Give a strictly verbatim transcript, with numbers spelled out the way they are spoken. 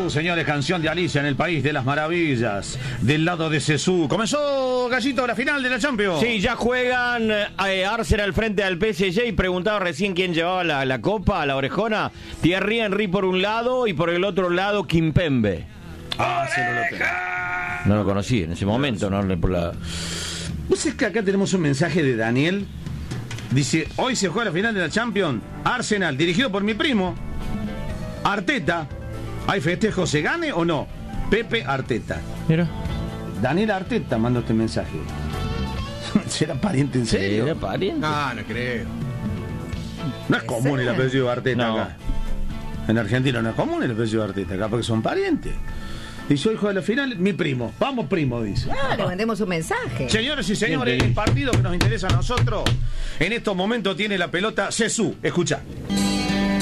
Atención, señores, canción de Alicia en el País de las Maravillas. Del lado de Cesú. Comenzó, Gallito, la final de la Champions. Sí, ya juegan eh, Arsenal frente al P S G y preguntaba recién quién llevaba la, la copa, la orejona. Thierry Henry por un lado y por el otro lado Kimpembe. Ah, sí, no lo tengo. No lo conocí en ese momento, ¿no? Por la... ¿Vos sabés que acá tenemos un mensaje de Daniel? Dice, hoy se juega la final de la Champions. Arsenal, dirigido por mi primo Arteta. ¿Hay festejo, se gane o no? Pepe Arteta. Mira. Daniel Arteta mandó este mensaje. ¿Será pariente en serio? ¿Era pariente? No, no creo. No es común el apellido de Arteta No. acá. En Argentina no es común el apellido de Arteta acá porque son parientes. Dice, hoy juega la final, mi primo. Vamos, primo, dice. Ah, le mandemos un mensaje. Señores y señores, el partido que nos interesa a nosotros, en estos momentos tiene la pelota Cesú. Escucha.